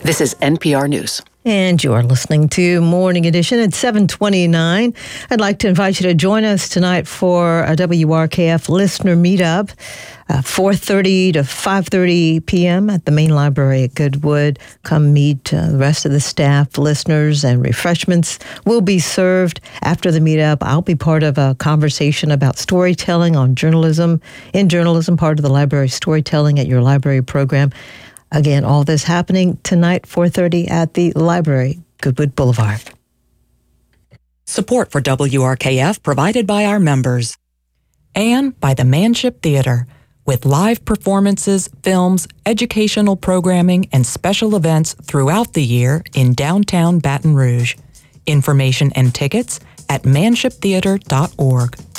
This is NPR News. And you're listening to Morning Edition at 7:29. I'd like to invite you to join us tonight for a WRKF listener meetup, 4:30 to 5:30 p.m. at the main library at Goodwood. Come meet the rest of the staff, listeners, and refreshments will be served after the meetup. I'll be part of a conversation about storytelling on journalism, part of the library storytelling at your library program. Again, all this happening tonight, 4:30 at the library, Goodwood Boulevard. Support for WRKF provided by our members and by the Manship Theater, with live performances, films, educational programming, and special events throughout the year in downtown Baton Rouge. Information and tickets at manshiptheater.org.